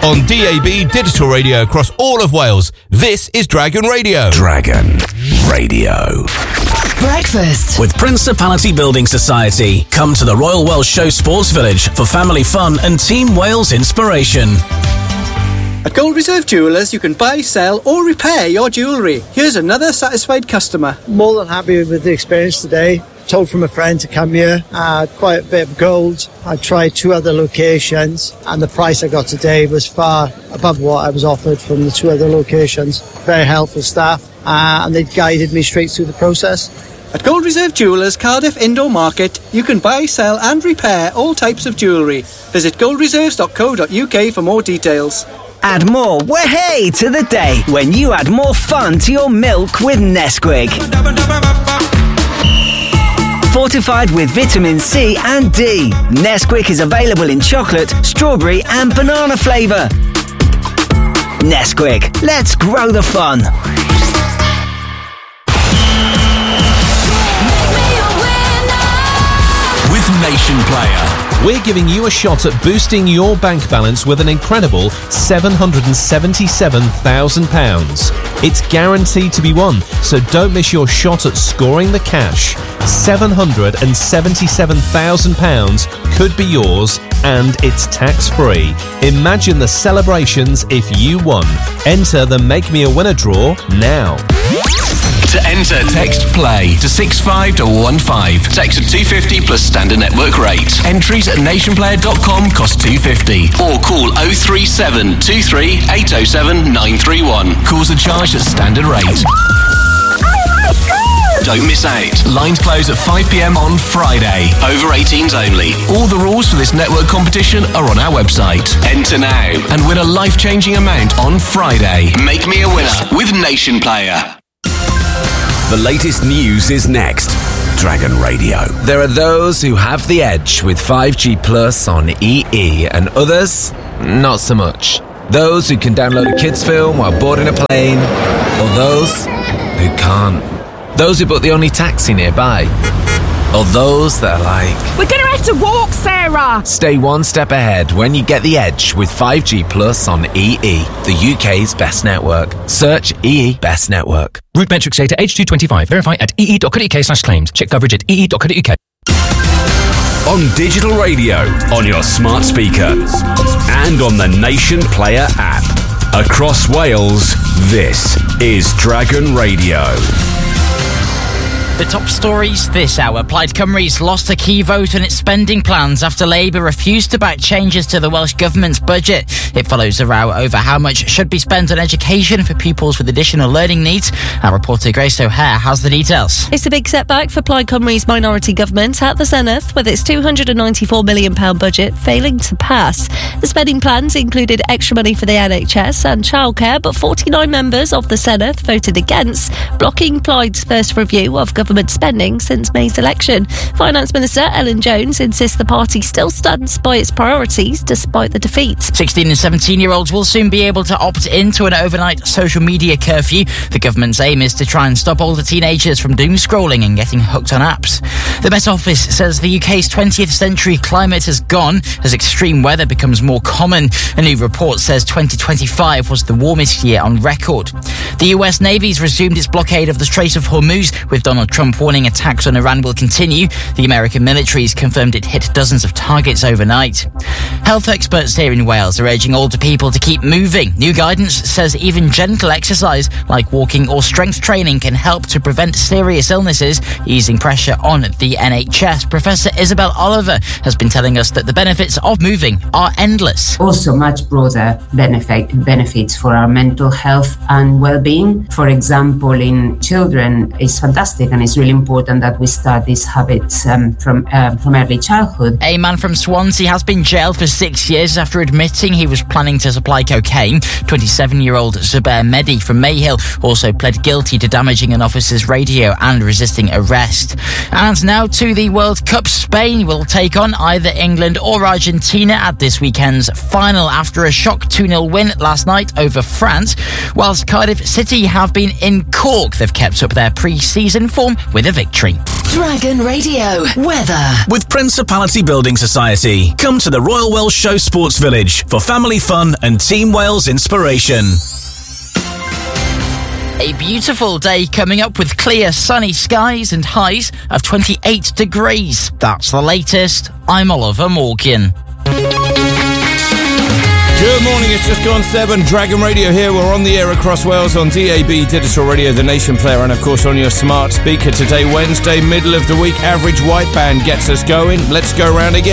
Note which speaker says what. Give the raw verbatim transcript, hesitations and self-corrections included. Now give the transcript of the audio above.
Speaker 1: On D A B digital radio across all of Wales, this is Dragon Radio.
Speaker 2: Dragon Radio.
Speaker 3: Breakfast
Speaker 4: with Principality Building Society. Come to the Royal Welsh Show Sports Village for family fun and Team Wales inspiration.
Speaker 5: At Gold Reserve Jewellers, you can buy, sell or repair your jewellery. Here's another satisfied customer.
Speaker 6: More than happy with the experience today. Told from a friend to come here. Uh, quite a bit of gold. I tried two other locations and the price I got today was far above what I was offered from the two other locations. Very helpful staff uh, and they guided me straight through the process.
Speaker 5: At Gold Reserve Jewellers Cardiff Indoor Market, you can buy, sell and repair all types of jewellery. Visit gold reserves dot co dot U K for more details.
Speaker 7: Add more wahey to the day when you add more fun to your milk with Nesquik. Fortified with vitamin C and D, Nesquik is available in chocolate, strawberry and banana flavour. Nesquik, let's grow the fun.
Speaker 4: With Nation Player,
Speaker 1: we're giving you a shot at boosting your bank balance with an incredible seven hundred seventy-seven thousand pounds. It's guaranteed to be won, so don't miss your shot at scoring the cash. seven hundred seventy-seven thousand pounds could be yours, and it's tax-free. Imagine the celebrations if you won. Enter the Make Me a Winner draw now.
Speaker 2: To enter, text PLAY to six five one five. Text at two fifty plus standard network rate. Entries at nation player dot com cost two fifty. Or call oh three seven two three eight oh seven nine three one. Calls are charged at standard rate. Don't miss out. Lines close at five p m on Friday. Over eighteens only. All the rules for this network competition are on our website. Enter now and win a life-changing amount on Friday. Make me a winner with Nation Player.
Speaker 8: The latest news is next. Dragon Radio. There are those who have the edge with five G Plus on E E and others, not so much. Those who can download a kids film while boarding a plane, or those who can't. Those who book the only taxi nearby, or those that are like,
Speaker 9: we're gonna have to walk, Sarah!
Speaker 8: Stay one step ahead when you get the edge with five G Plus on E E, the U K's best network. Search E E Best Network.
Speaker 10: Root metrics data age two twenty-five. Verify at e e dot co dot u k slash claims. Check coverage at e e dot co dot u k.
Speaker 8: On digital radio, on your smart speaker, and on the Nation Player app. Across Wales, this is Dragon Radio.
Speaker 11: The top stories this hour. Plaid Cymru's lost a key vote on its spending plans after Labour refused to back changes to the Welsh Government's budget. It follows a row over how much should be spent on education for pupils with additional learning needs. Our reporter Grace O'Hare has the details.
Speaker 12: It's a big setback for Plaid Cymru's minority government at the zenith, with its two hundred ninety-four million pounds budget failing to pass. The spending plans included extra money for the N H S and childcare, but forty-nine members of the zenith voted against, blocking Plaid's first review of government spending since May's election. Finance Minister Ellen Jones insists the party still stands by its priorities despite the defeat.
Speaker 11: sixteen and seventeen-year-olds will soon be able to opt into an overnight social media curfew. The government's aim is to try and stop older teenagers from doom scrolling and getting hooked on apps. The Met Office says the U K's twentieth century climate has gone as extreme weather becomes more common. A new report says twenty twenty-five was the warmest year on record. The U S Navy's resumed its blockade of the Strait of Hormuz, with Donald Trump warning attacks on Iran will continue. The American military's confirmed it hit dozens of targets overnight. Health experts here in Wales are urging older people to keep moving. New guidance says even gentle exercise like walking or strength training can help to prevent serious illnesses, easing pressure on the N H S. Professor Isabel Oliver has been telling us that the benefits of moving are endless.
Speaker 13: Also much broader benefit, benefits for our mental health and well-being. For example, in children, it's fantastic and it's really important that we start these habits um, from uh, from early childhood.
Speaker 11: A man from Swansea has been jailed for six years after admitting he was planning to supply cocaine. twenty-seven-year-old Zubair Mehdi from Mayhill also pled guilty to damaging an officer's radio and resisting arrest. And now to the World Cup. Spain will take on either England or Argentina at this weekend's final after a shock two nil win last night over France. Whilst Cardiff City have been in Cork, they've kept up their pre-season form with a victory.
Speaker 3: Dragon Radio weather
Speaker 4: with Principality Building Society. Come to the Royal Welsh Show Sports Village for family family fun and Team Wales inspiration.
Speaker 11: A beautiful day coming up with clear sunny skies and highs of twenty-eight degrees. That's the latest. I'm Oliver Morgan.
Speaker 14: Good morning, it's just gone seven. Dragon Radio here. We're on the air across Wales on D A B, Digital Radio, the Nation Player, and of course on your smart speaker today, Wednesday, middle of the week. Average white band gets us going. Let's go round again.